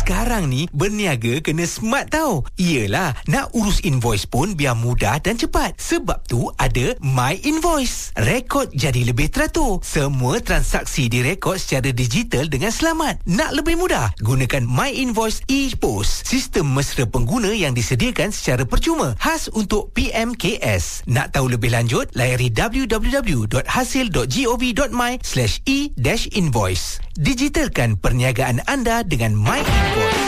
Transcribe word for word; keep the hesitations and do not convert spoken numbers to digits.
Sekarang ni berniaga kena smart tau. Iyalah, nak urus invoice pun biar mudah dan cepat. Sebab tu ada My Invoice. Rekod jadi lebih teratur. Semua transaksi direkod secara digital dengan selamat. Nak lebih mudah? Gunakan My Invoice ePOS. Sistem mesra pengguna yang disediakan secara percuma. Khas untuk P M K S. Nak tahu lebih lanjut? Layari w w w dot hasil dot gov dot my slash e dash invoice. Digitalkan perniagaan anda dengan My Invoice.